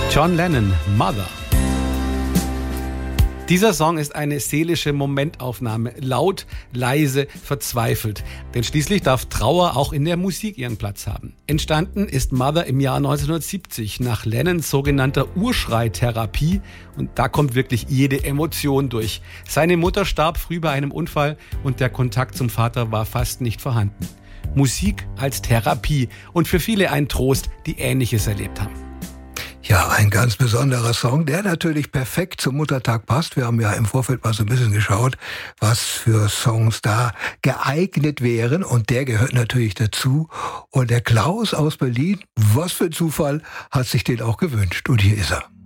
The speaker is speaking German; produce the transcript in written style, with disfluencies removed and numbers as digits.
John Lennon, Mother. Dieser Song ist eine seelische Momentaufnahme, laut, leise, verzweifelt. Denn schließlich darf Trauer auch in der Musik ihren Platz haben. Entstanden ist Mother im Jahr 1970 nach Lennons sogenannter Urschreitherapie. Und da kommt wirklich jede Emotion durch. Seine Mutter starb früh bei einem Unfall und der Kontakt zum Vater war fast nicht vorhanden. Musik als Therapie und für viele ein Trost, die Ähnliches erlebt haben. Ja, ein ganz besonderer Song, der natürlich perfekt zum Muttertag passt. Wir haben ja im Vorfeld mal so ein bisschen geschaut, was für Songs da geeignet wären. Und der gehört natürlich dazu. Und der Klaus aus Berlin, was für ein Zufall, hat sich den auch gewünscht. Und hier ist er.